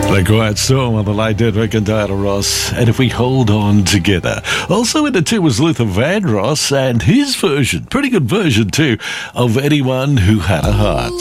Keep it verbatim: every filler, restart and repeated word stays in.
The Quiet Storm on the Light Dead record, Diana Ross, and If We Hold On Together. Also in it too was Luther Vandross and his version, pretty good version too, of Anyone Who Had a Heart.